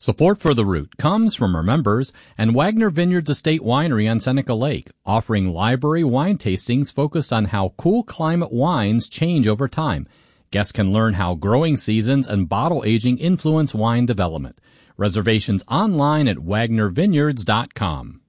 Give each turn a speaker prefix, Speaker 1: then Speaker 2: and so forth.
Speaker 1: Support for The Root comes from our members and Wagner Vineyards Estate Winery on Seneca Lake, offering library wine tastings focused on how cool climate wines change over time. Guests can learn how growing seasons and bottle aging influence wine development. Reservations online at wagnervineyards.com.